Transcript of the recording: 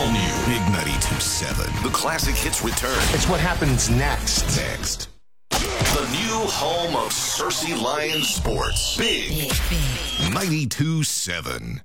All new Big 92.7. The classic hits return. It's what happens next. The new home of Cersei Lions sports. Big 92.7.